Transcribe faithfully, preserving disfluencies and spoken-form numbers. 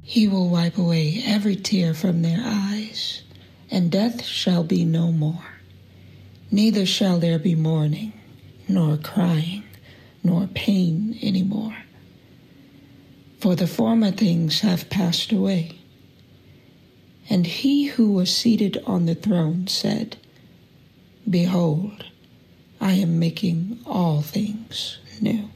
He will wipe away every tear from their eyes, and death shall be no more. Neither shall there be mourning, nor crying, nor pain any more. For the former things have passed away. And he who was seated on the throne said, Behold, I am making all things new.